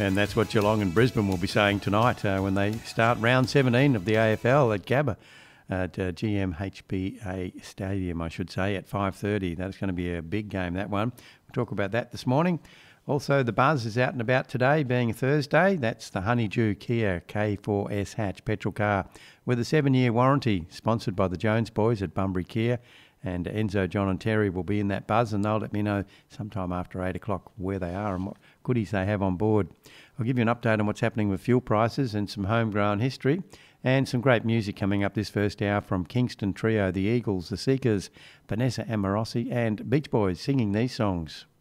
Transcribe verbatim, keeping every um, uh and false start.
And that's what Geelong and Brisbane will be saying tonight uh, when they start round seventeen of the A F L at Gabba at uh, G M H B A Stadium, I should say, at five thirty. That's going to be a big game, that one. We'll talk about that this morning. Also, the buzz is out and about today, being Thursday. That's the Honeydew Kia K four S hatch petrol car with a seven-year warranty, sponsored by the Jones boys at Bunbury Kia. And Enzo, John and Terry will be in that buzz, and they'll let me know sometime after eight o'clock where they are and what goodies they have on board. I'll give you an update on what's happening with fuel prices and some homegrown history, and some great music coming up this first hour from Kingston Trio, the Eagles, the Seekers, Vanessa Amorosi and Beach Boys singing these songs.